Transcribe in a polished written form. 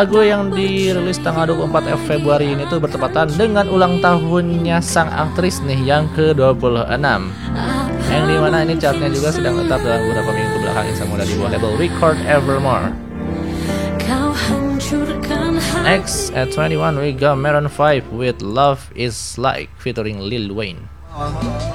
Lagu yang dirilis tanggal 24 Februari ini tuh bertepatan dengan ulang tahunnya sang aktris nih yang ke-26. Yang dimana ini chartnya juga sedang tetap dalam beberapa minggu belakang yang mudah di bawah label Record Evermore. Next at 21 we got Maroon 5 with Love Is Like featuring Lil Wayne.